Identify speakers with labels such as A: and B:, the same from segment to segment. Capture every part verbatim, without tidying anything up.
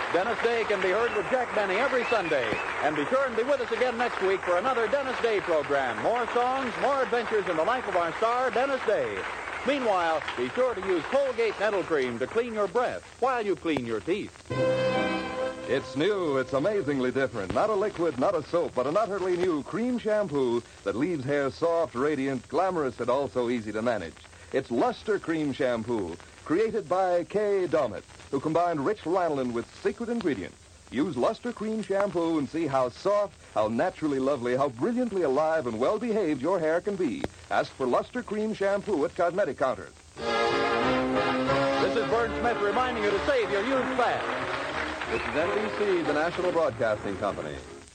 A: Dennis Day can be heard with Jack Benny every Sunday. And be sure and be with us again next week for another Dennis Day program. More songs, more adventures in the life of our star, Dennis Day. Meanwhile, be sure to use Colgate Dental Cream to clean your breath while you clean your teeth.
B: It's new. It's amazingly different. Not a liquid, not a soap, but an utterly new cream shampoo that leaves hair soft, radiant, glamorous, and also easy to manage. It's Luster Cream Shampoo, created by Kay Dommett, who combined rich lanolin with secret ingredients. Use Luster Cream Shampoo and see how soft, how naturally lovely, how brilliantly alive and well-behaved your hair can be. Ask for Luster Cream Shampoo at cosmetic counters.
A: This is Vern Smith reminding you to save your youth fast.
B: This is N B C, the National Broadcasting Company.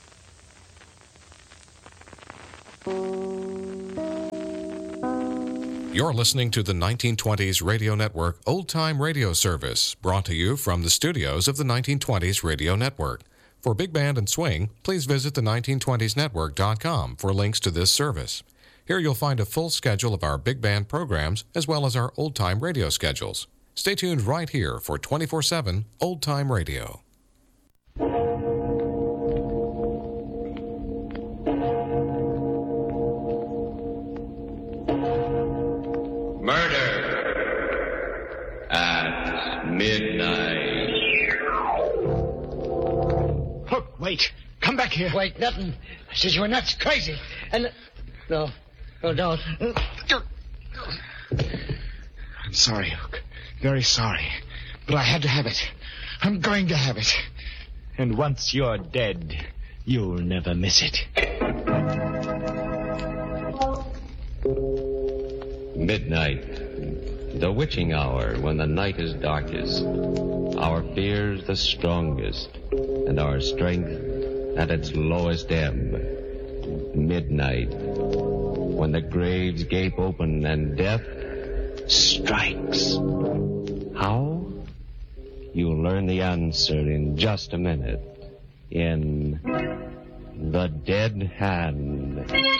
C: You're listening to the nineteen twenties Radio Network Old Time Radio Service, brought to you from the studios of the nineteen twenties Radio Network. For Big Band and Swing, please visit the nineteen twenties network dot com for links to this service. Here you'll find a full schedule of our big band programs as well as our old-time radio schedules. Stay tuned right here for twenty-four seven Old Time Radio.
D: Murder at midnight.
E: Hook, wait. Come back here.
F: Wait, nothing. I said you were nuts, crazy. And... No. No, don't.
E: I'm sorry, Hook. Very sorry. But I had to have it. I'm going to have it. And once you're dead, you'll never miss it.
D: Midnight, the witching hour when the night is darkest, our fears the strongest, and our strength at its lowest ebb. Midnight, when the graves gape open and death strikes. How? You'll learn the answer in just a minute in The Dead Hand.